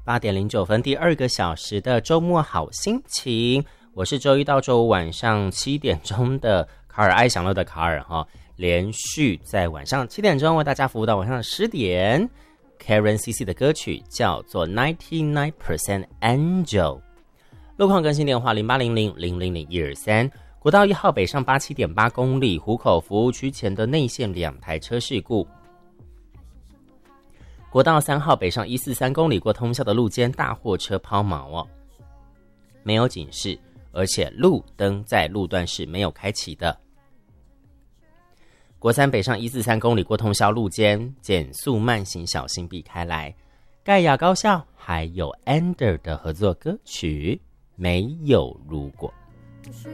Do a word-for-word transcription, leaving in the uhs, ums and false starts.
八点零九分，第二个小时的周末好心情，我是周一到周五晚上七点钟的卡尔爱享乐的卡尔哈，连续在晚上七点钟为大家服务到晚上十点。Karen C C 的歌曲叫做 ninety-nine percent Angel。路况更新电话零八零零零零零一二三。国道一号北上八七点八公里，湖口服务区前的内线两台车事故。国道三号北上一四三公里过通宵的路肩大货车抛锚哦，没有警示，而且路灯在路段是没有开启的。国三北上一四三公里过通宵路肩，减速慢行小心避开来。盖亚高校还有 Ander 的合作歌曲《没有如果》。